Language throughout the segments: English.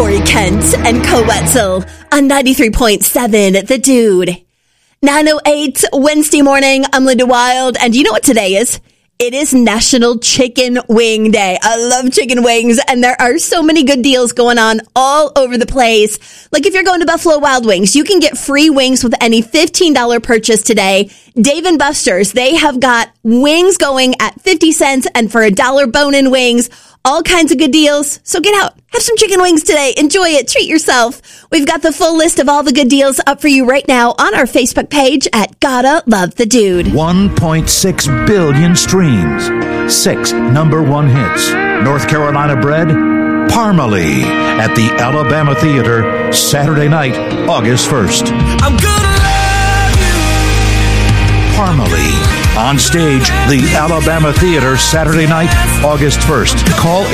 Corey Kent and Coetzel on 93.7 The Dude. 9:08 Wednesday morning. I'm Linda Wild, and you know what today is? It is National Chicken Wing Day. I love chicken wings, and there are so many good deals going on all over the place. Like if you're going to Buffalo Wild Wings, you can get free wings with any $15 purchase today. Dave & Buster's, they have got wings going at 50 cents and for $1 bone-in wings. All kinds of good deals. So get out, have some chicken wings today. Enjoy it. Treat yourself. We've got the full list of all the good deals up for you right now on our Facebook page at Gotta Love the Dude. 1.6 billion streams. 6 #1 hits. North Carolina bred Parmalee at the Alabama Theater Saturday night, August 1st. I'm gonna love you. Parmalee. On stage, the Alabama Theater, Saturday night, August 1st. Call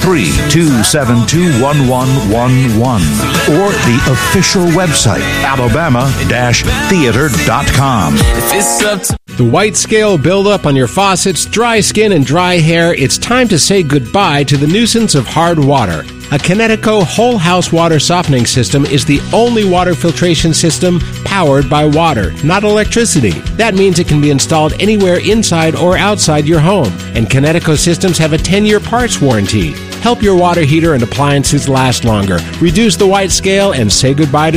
843-272-1111 or the official website, alabama-theater.com. The white scale buildup on your faucets, dry skin, and dry hair, it's time to say goodbye to the nuisance of hard water. A Kinetico whole house water softening system is the only water filtration system powered by water, not electricity. That means it can be installed anywhere inside or outside your home. And Kinetico systems have a 10-year parts warranty. Help your water heater and appliances last longer. Reduce the white scale and say goodbye to